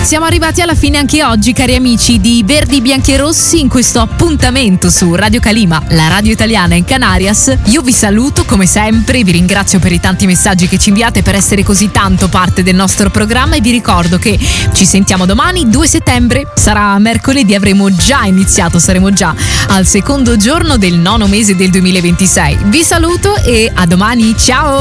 Siamo arrivati alla fine anche oggi, cari amici di Verdi, Bianchi e Rossi, in questo appuntamento su Radio Calima, la radio italiana in Canarias. Io vi saluto come sempre, vi ringrazio per i tanti messaggi che ci inviate, per essere così tanto parte del nostro programma, e vi ricordo che ci sentiamo domani, 2 settembre, sarà mercoledì, saremo già al secondo giorno del 9° mese del 2026. Vi saluto e a domani, ciao!